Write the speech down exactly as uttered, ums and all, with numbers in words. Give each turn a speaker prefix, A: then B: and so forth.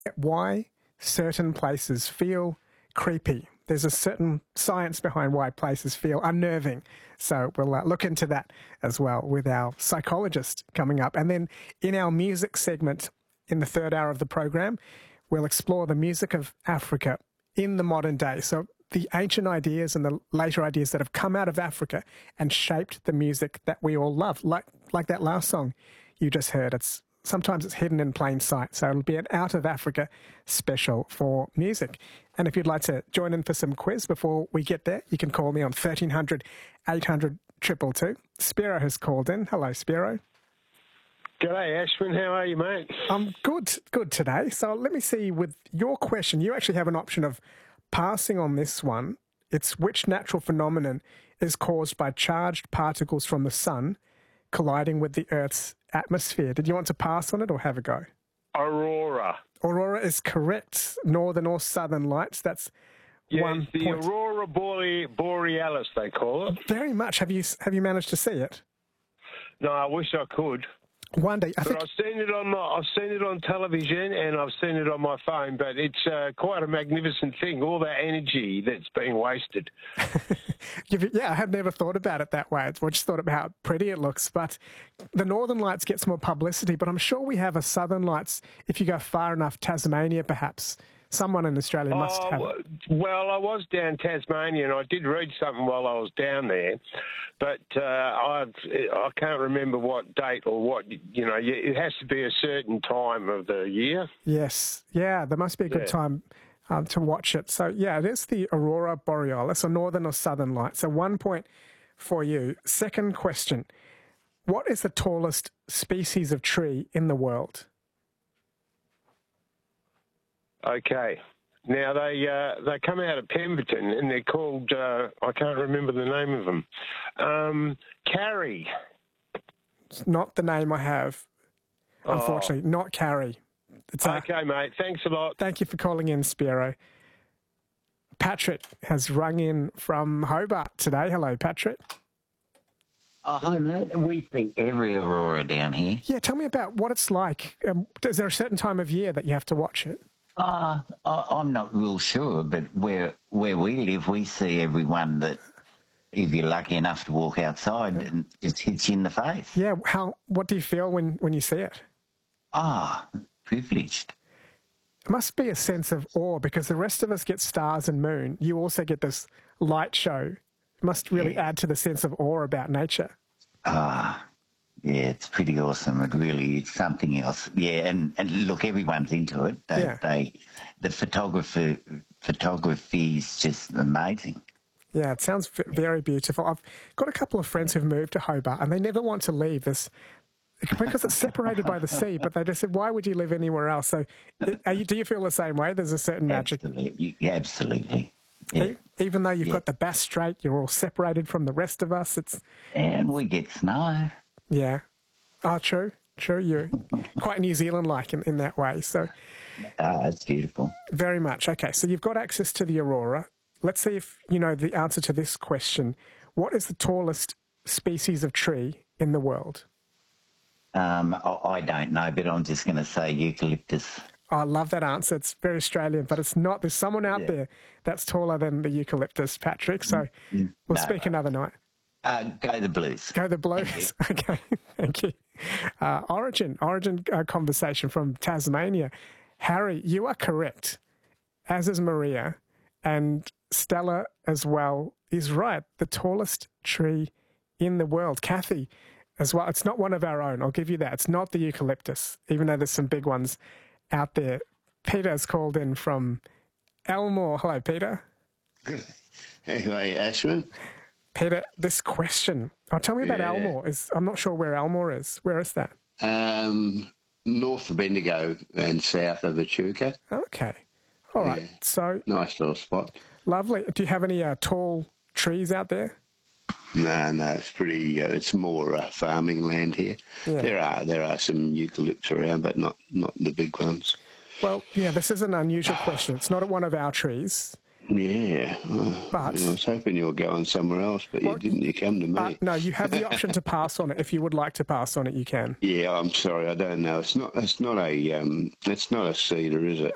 A: why certain places feel creepy. There's a certain science behind why places feel unnerving. So we'll uh, look into that as well with our psychologist coming up. And then in our music segment in the third hour of the program, we'll explore the music of Africa in the modern day. So the ancient ideas and the later ideas that have come out of Africa and shaped the music that we all love, like like that last song you just heard. It's sometimes it's hidden in plain sight, so it'll be an Out of Africa special for music. And if you'd like to join in for some quiz before we get there, you can call me on thirteen hundred, eight hundred, two two two. Spiro has called in. Hello, Spiro.
B: G'day, Ashwin. How are you, mate?
A: I'm good, good today. So let me see, with your question, you actually have an option of passing on this one. It's which natural phenomenon is caused by charged particles from the sun colliding with the Earth's atmosphere? Did you want to pass on it or have a go?
B: Aurora.
A: Aurora is correct. Northern or southern lights. That's
B: yes,
A: one
B: the
A: point.
B: Aurora Boreal, Borealis, they call it.
A: Very much. Have you have you managed to see it?
B: No, I wish I could.
A: One day, I
B: but
A: think
B: I've seen it on my, I've seen it on television and I've seen it on my phone. But it's uh, quite a magnificent thing. All that energy that's being wasted.
A: Yeah, I had never thought about it that way. I just thought about how pretty it looks. But the Northern Lights gets more publicity. But I'm sure we have a Southern Lights if you go far enough. Tasmania, perhaps. Someone in Australia must
B: oh,
A: have it.
B: Well, I was down Tasmania and I did read something while I was down there, but uh, I I can't remember what date or what, you know, it has to be a certain time of the year.
A: Yes, yeah, there must be a good
B: Yeah.
A: time um, to watch it. So, yeah, it is the Aurora Borealis, or Northern or Southern Lights. So one point for you. Second question, what is the tallest species of tree in the world?
B: Okay. Now, they uh, they come out of Pemberton and they're called, uh, I can't remember the name of them, um, Carrie.
A: It's not the name I have, unfortunately. Not Carrie. It's a-
B: Okay, mate. Thanks a lot.
A: Thank you for calling in, Spiro. Patrick has rung in from Hobart today. Hello, Patrick.
C: Oh, hi, mate. We see every aurora down here.
A: Yeah, tell me about what it's like. Um, is there a certain time of year that you have to watch it?
C: Uh, I, I'm not real sure, but where where we live, we see everyone that, if you're lucky enough to walk outside, and just hits you in the face.
A: Yeah, how? What do you feel when, when you see it?
C: Ah, privileged.
A: It must be a sense of awe because the rest of us get stars and moon. You also get this light show. It must really
C: Yeah.
A: add to the sense of awe about nature.
C: Ah, yeah, it's pretty awesome. It really is something else. Yeah, and, and look, everyone's into it. They,
A: Yeah.
C: they the photographer photography is just amazing.
A: Yeah, it sounds v- very beautiful. I've got a couple of friends who've moved to Hobart and they never want to leave this because it's separated by the sea, but they just said, why would you live anywhere else? So are you, do you feel the same way? There's a certain magic.
C: Absolutely, yeah, absolutely. Yeah.
A: E- Even though you've
C: Yeah.
A: got the Bass Strait, you're all separated from the rest of us. It's,
C: And we get snow.
A: yeah. Oh, true, true. You're quite New Zealand-like in, in that way. So
C: Ah, it's beautiful.
A: very much. Okay, so you've got access to the aurora. Let's see if you know the answer to this question. What is the tallest species of tree in the world?
C: Um, I, I don't know, but I'm just going to say eucalyptus.
A: Oh, I love that answer. It's very Australian, but it's not. There's someone out
C: Yeah.
A: there that's taller than the eucalyptus, Patrick. So we'll
C: No.
A: speak another night.
C: Uh, go the blues.
A: Go the Blues. Okay, thank you. Uh, origin, origin uh, conversation from Tasmania. Harry, you are correct, as is Maria, and Stella as well is right. The tallest tree in the world. Kathy as well. It's not one of our own. I'll give you that. It's not the eucalyptus, even though there's some big ones out there. Peter's called in from Elmore. Hello, Peter.
D: Anyway, Ashwin.
A: Peter, this question. Oh, tell me about
D: Yeah.
A: Elmore. Is I'm not sure where Elmore is. Where is that?
D: Um, north of Bendigo and south of Echuca.
A: Okay. All right.
D: Yeah.
A: So
D: Nice little spot.
A: lovely. Do you have any uh, tall trees out there?
D: No, no, it's pretty. Uh, it's more uh, farming land here.
A: Yeah.
D: There are there are some eucalypts around, but not not the big ones.
A: Well, yeah, this is an unusual question. It's not one of our trees.
D: Yeah, oh,
A: But-
D: I was hoping you were going somewhere else, but
A: Well,
D: you didn't. You come to me.
A: Uh, no, you have the option to pass on it. If you would like to pass on it, you can.
D: Yeah, I'm sorry, I don't know. It's not. It's not a. Um, it's not a cedar, is it?